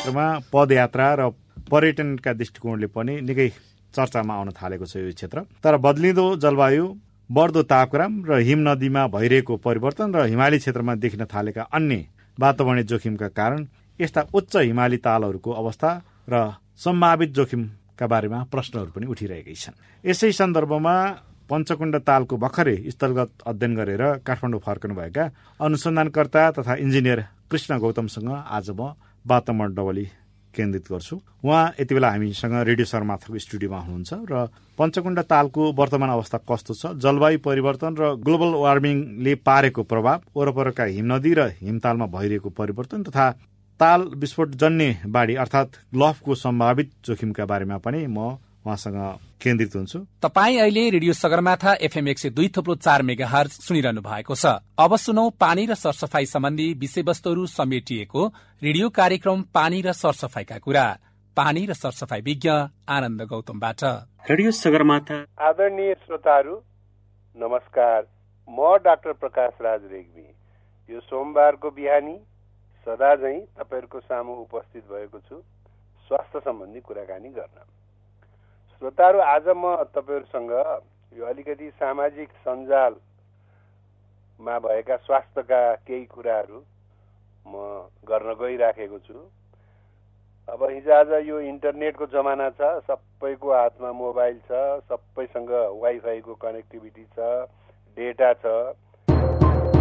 क्षेत्रमा पदयात्रा र पर्यटनका दृष्टिकोणले पनि निकै चर्चामा आउन थालेको छ यो क्षेत्र। तर बदलिँदो जलवायु, बढ्दो तापक्रम र हिम नदीमा भइरहेको परिवर्तन र हिमाली क्षेत्रमा देखिन थालेका अन्य वातावरणीय जोखिमका कारण यस्ता उच्च हिमाली तालहरूको अवस्था र सम्भावित जोखिमका बारेमा प्रश्नहरू पनि उठिरहेकै छन्। यसै सन्दर्भमा पञ्चकुण्ड तालको भर्खरै स्थलगत अध्ययन गरेर काठमाडौँ फर्कनुभएका अनुसन्धानकर्ता तथा इन्जिनियर कृष्ण गौतमसँग आज म वातावरण केन्द्रित गर्छु। उहाँ यति बेला हामीसँग रेडियो सगरमाथाको स्टुडियोमा हुनुहुन्छ र पञ्चकुण्ड तालको वर्तमान अवस्था कस्तो छ, जलवायु परिवर्तन र ग्लोबल वार्मिङले पारेको प्रभाव, वरपरका हिमनदी र हिमतालमा भइरहेको परिवर्तन तथा ताल विस्फोट जन्य बाढी अर्थात् ग्लफको सम्भावित जोखिमका बारेमा पनि म उहाँसँग केन्द्रित हुन्छु। तपाई अहिले रेडियो सगरमाथा एफएम 102.4 मेगाहर्ज सुनिरहनु भएको छ। अब सुनौ पानी र सरसफाई सम्बन्धी विषयवस्तुहरू समेटिएको रेडियो कार्यक्रम पानी र सरसफाईका कुरा। पानी र सरसफाई विज्ञ आनन्द गौतमबाट। रेडियो सगरमाथा आदरणीय श्रोताहरू नमस्कार। म डाक्टर प्रकाश राज रेग्मी यो सोमबारको बिहानी सदा झैं तपाईहरुको सामु उपस्थित भएको छु स्वास्थ्य सम्बन्धी कुराकानी गर्न। श्रोताहरू आज म तपाईहरुसँग यो अलिकति सामाजिक सञ्जालमा भएका स्वास्थ्यका केही कुराहरू म गर्न गइराखेको छु। अब हिजोआज यो इन्टरनेटको जमाना छ, सबैको हातमा मोबाइल छ, सबैसँग वाइफाईको कनेक्टिभिटी छ, डेटा छ।